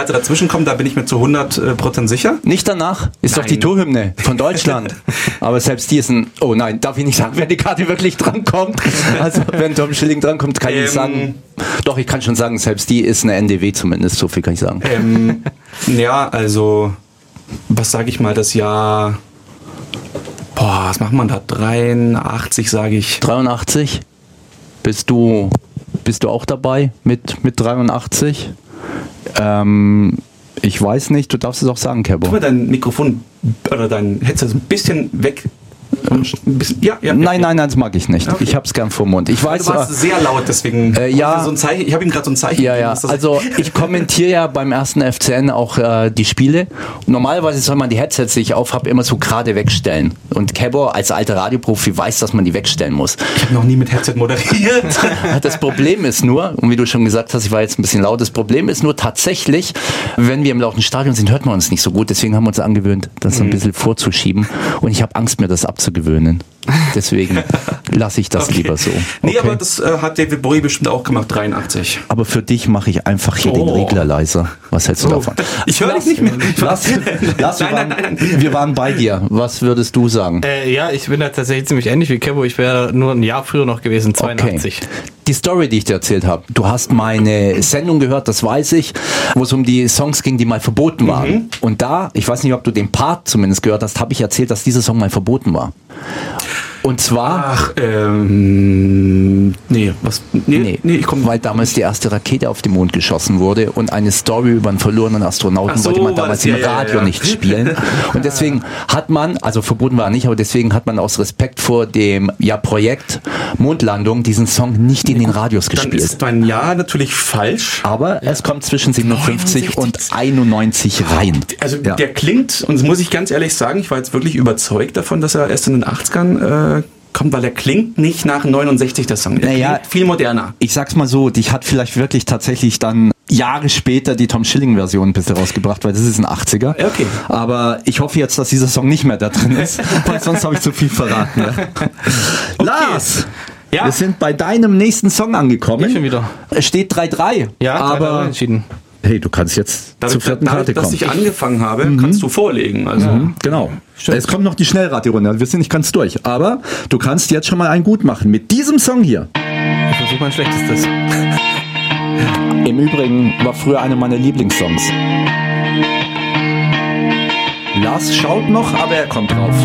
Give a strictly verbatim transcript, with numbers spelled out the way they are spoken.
Karte dazwischen kommt, da bin ich mir zu hundert Prozent sicher. Nicht danach, ist Nein. doch die Torhymne von Deutschland. Aber selbst die ist ein, oh nein, darf ich nicht sagen, wenn die Karte wirklich drankommt. Also wenn Tom Schilling drankommt, kann ich Ähm. nicht sagen. Doch, ich kann schon sagen, selbst die ist eine N D W zumindest, so viel kann ich sagen. Ähm, ja, also, was sage ich mal, das Jahr, boah, was macht man da? dreiundachtzig, sage ich. dreiundachtzig? Bist du, bist du auch dabei mit, mit dreiundachtzig? Ähm, ich weiß nicht, du darfst es auch sagen, Kebo. Tu mal dein Mikrofon oder dein Headset ein bisschen weg. Ein bisschen, ja, ja, Nein, ja. nein, nein, das mag ich nicht. Okay. Ich hab's gern vor Mund. Ich weiß, Du warst äh, sehr laut, deswegen. Äh, ja. So ein Zeichen, ich habe ihm gerade so ein Zeichen Ja, gegeben, ja. dass das- Also ich kommentiere ja beim ersten F C N auch äh, die Spiele. Und normalerweise soll man die Headsets, die ich aufhab, immer so gerade wegstellen. Und Kebo als alter Radioprofi weiß, dass man die wegstellen muss. Ich habe noch nie mit Headset moderiert. Das Problem ist nur, und wie du schon gesagt hast, ich war jetzt ein bisschen laut, das Problem ist nur tatsächlich, wenn wir im lauten Stadion sind, hört man uns nicht so gut. Deswegen haben wir uns angewöhnt, das so ein bisschen vorzuschieben. Und ich habe Angst, mir das abzugewöhnen. Deswegen lasse ich das Okay. lieber so. Nee, Okay? aber das äh, hat David Bowie bestimmt auch gemacht, dreiundachtzig. Aber für dich mache ich einfach hier den Oh. Regler leiser. Was hältst du davon? Ich höre dich nicht mehr. Lass, lass, wir, Nein, waren, nein, nein, nein. wir waren bei dir. Was würdest du sagen? Äh, ja, ich bin da tatsächlich ziemlich ähnlich wie Kebo. Ich wäre nur ein Jahr früher noch gewesen, zweiundachtzig. Okay. Die Story, die ich dir erzählt habe, du hast meine Sendung gehört, das weiß ich, wo es um die Songs ging, die mal verboten waren. Mhm. Und da, ich weiß nicht, ob du den Part zumindest gehört hast, habe ich erzählt, dass dieser Song mal verboten war. Und zwar... Ach, ähm, nee, was, nee, nee, Nee, ich komme. weil damals die erste Rakete auf den Mond geschossen wurde und eine Story über einen verlorenen Astronauten Ach so, wollte man war damals das- im ja, ja, Radio ja. nicht spielen. Und deswegen hat man, also verboten war er nicht, aber deswegen hat man aus Respekt vor dem ja, Projekt Mondlandung diesen Song nicht in den Radios Dann gespielt. ist mein Jahr natürlich falsch. Aber es kommt zwischen siebenundfünfzig und einundneunzig rein. Also Ja. der klingt, und das muss ich ganz ehrlich sagen, ich war jetzt wirklich überzeugt davon, dass er erst in den achtzigern äh, kommt, weil er klingt nicht nach neunundsechzig, der Song. Der Naja, klingt viel moderner. Ich sag's mal so, dich hat vielleicht wirklich tatsächlich dann Jahre später die Tom Schilling-Version ein bisschen rausgebracht, weil das ist ein achtziger. Ja, okay. Aber ich hoffe jetzt, dass dieser Song nicht mehr da drin ist, weil sonst habe ich zu viel verraten. Ja. Lars, Ja. wir sind bei deinem nächsten Song angekommen. Ich schon wieder. Es steht drei drei. Ja, aber entschieden. hey, du kannst jetzt Dadurch, zur vierten dadurch, Karte dass kommen. ich angefangen habe, kannst du vorlegen. Also. Mhm, genau. Es kommt noch die Schnellraterunde. Wir sind nicht ganz durch. Aber du kannst jetzt schon mal einen gut machen mit diesem Song hier. Ich versuche mein Schlechtestes. Im Übrigen war früher einer meiner Lieblingssongs. Lars schaut noch, aber er kommt drauf.